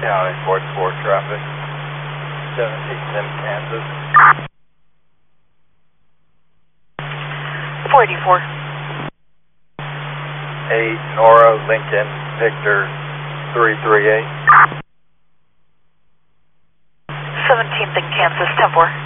County, 44 traffic, 17th in Kansas. 484. 8 Nora, Lincoln, Victor, 338. 17th in Kansas, 10-4.